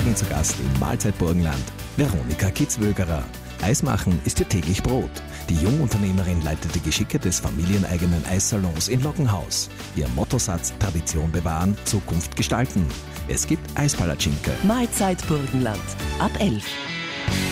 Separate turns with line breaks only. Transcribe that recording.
morgen zu Gast im Mahlzeit Burgenland Veronika Kitzwögerer. Eismachen ist ihr täglich Brot. Die Jungunternehmerin leitet die Geschicke des familieneigenen Eissalons in Lockenhaus. Ihr Mottosatz: Tradition bewahren, Zukunft gestalten. Es gibt Eispalatschinke.
Mahlzeit Burgenland ab 11.